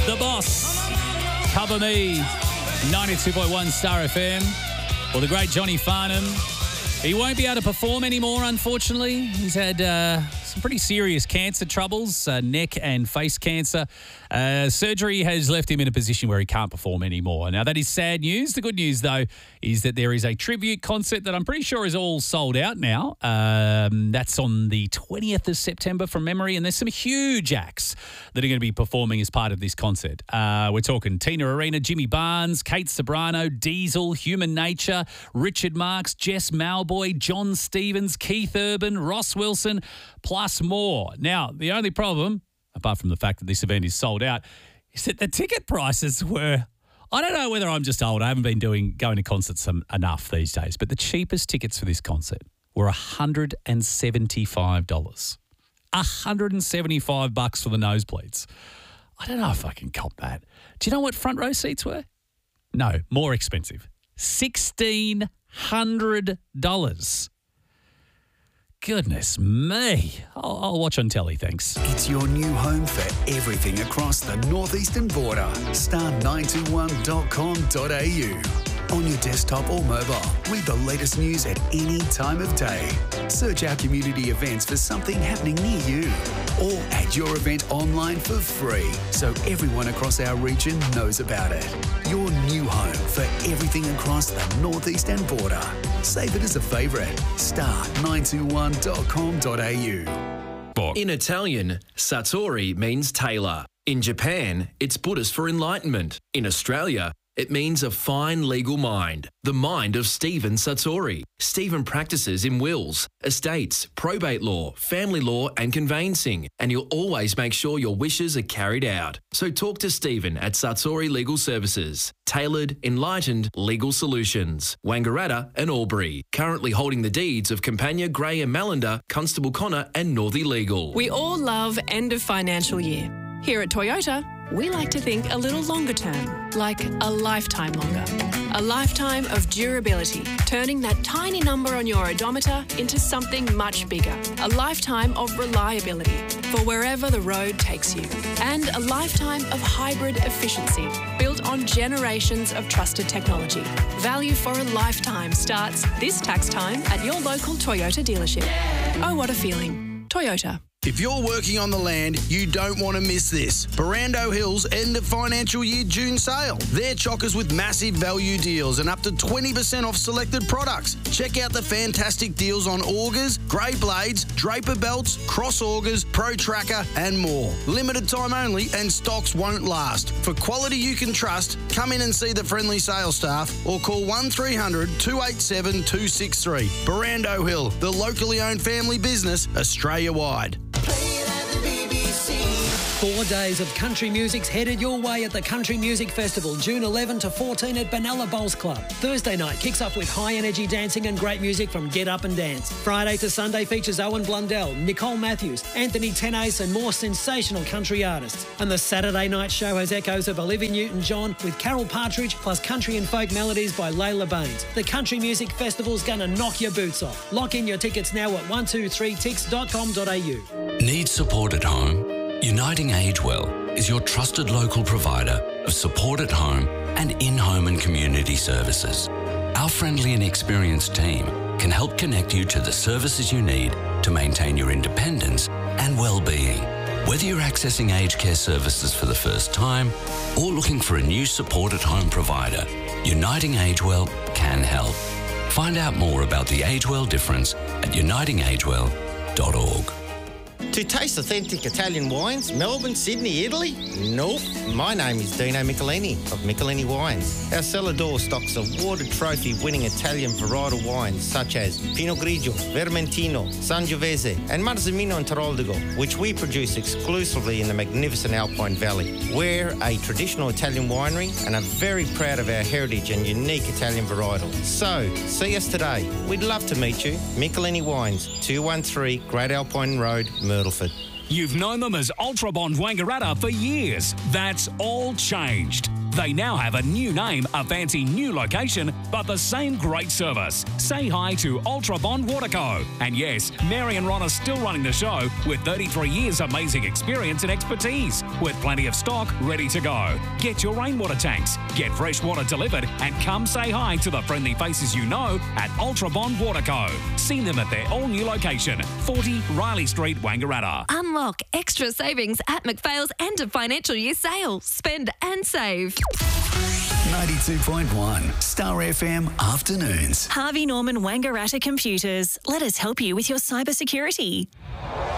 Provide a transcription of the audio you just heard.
The Boss, Cover Me, 92.1 Star FM. Well, the great Johnny Farnham, he won't be able to perform anymore, unfortunately. He's had some pretty serious cancer troubles, neck and face cancer. Surgery has left him in a position where he can't perform anymore. Now, that is sad news. The good news, though, is that there is a tribute concert that I'm pretty sure is all sold out now. That's on the 20th of September from memory, and there's some huge acts that are going to be performing as part of this concert. We're talking Tina Arena, Jimmy Barnes, Kate Sobrano, Diesel, Human Nature, Richard Marx, Jess Malboy, John Stevens, Keith Urban, Ross Wilson, plus more. Now, the only problem, apart from the fact that this event is sold out, is that the ticket prices were, I don't know whether I'm just old. I haven't been going to concerts enough these days, but the cheapest tickets for this concert were $175. $175 for the nosebleeds. I don't know if I can cop that. Do you know what front row seats were? No, more expensive. $1,600. Goodness me. I'll watch on telly, thanks. It's your new home for everything across the northeastern border. Star921.com.au. On your desktop or mobile, read the latest news at any time of day. Search our community events for something happening near you. Or add your event online for free so everyone across our region knows about it. Your new home for everything across the northeastern border. Save it as a favourite. Star921.com.au. In Italian, Satori means tailor. In Japan, it's Buddhist for enlightenment. In Australia, it means a fine legal mind, the mind of Stephen Satori. Stephen practices in wills, estates, probate law, family law and conveyancing, and he'll always make sure your wishes are carried out. So talk to Stephen at Satori Legal Services. Tailored, enlightened legal solutions. Wangaratta and Albury. Currently holding the deeds of Campania, Grey and Mallander, Constable Connor and Northey Legal. We all love end of financial year. Here at Toyota, we like to think a little longer term, like a lifetime longer. A lifetime of durability, turning that tiny number on your odometer into something much bigger. A lifetime of reliability for wherever the road takes you. And a lifetime of hybrid efficiency, built on generations of trusted technology. Value for a lifetime starts this tax time at your local Toyota dealership. Oh, what a feeling. Toyota. If you're working on the land, you don't want to miss this. Barrando Hills end of financial year June sale. They're chockers with massive value deals and up to 20% off selected products. Check out the fantastic deals on augers, grey blades, draper belts, cross augers, pro tracker and more. Limited time only and stocks won't last. For quality you can trust, come in and see the friendly sales staff or call 1300 287 263. Barrando Hill, the locally owned family business, Australia-wide. 4 days of country music's headed your way at the Country Music Festival, June 11 to 14 at Benalla Bowls Club. Thursday night kicks off with high-energy dancing and great music from Get Up and Dance. Friday to Sunday features Owen Blundell, Nicole Matthews, Anthony Tenace and more sensational country artists. And the Saturday night show has echoes of Olivia Newton-John with Carol Partridge plus country and folk melodies by Layla Baines. The Country Music Festival's going to knock your boots off. Lock in your tickets now at 123tix.com.au. Need support at home? Uniting Agewell is your trusted local provider of support at home and in-home and community services. Our friendly and experienced team can help connect you to the services you need to maintain your independence and well-being. Whether you're accessing aged care services for the first time or looking for a new support at home provider, Uniting Agewell can help. Find out more about the Agewell difference at unitingagewell.org. To taste authentic Italian wines, Melbourne, Sydney, Italy? Nope. My name is Dino Michelini of Michelini Wines. Our cellar door stocks awarded trophy-winning Italian varietal wines such as Pinot Grigio, Vermentino, Sangiovese and Marzemino and Taroldigo, which we produce exclusively in the magnificent Alpine Valley. We're a traditional Italian winery and are very proud of our heritage and unique Italian varietal. So, see us today. We'd love to meet you. Michelini Wines, 213 Great Alpine Road, Myrtleford. You've known them as Ultra Bond Wangaratta for years. That's all changed. They now have a new name, a fancy new location, but the same great service. Say hi to Ultra Bond Water Co. And yes, Mary and Ron are still running the show with 33 years amazing experience and expertise, with plenty of stock ready to go. Get your rainwater tanks, get fresh water delivered, and come say hi to the friendly faces you know at Ultra Bond Water Co. See them at their all-new location, 40 Riley Street, Wangaratta. Unlock extra savings at McPhail's end of financial year sale. Spend and save. 92.1 Star FM Afternoons. Harvey Norman Wangaratta Computers. Let us help you with your cybersecurity.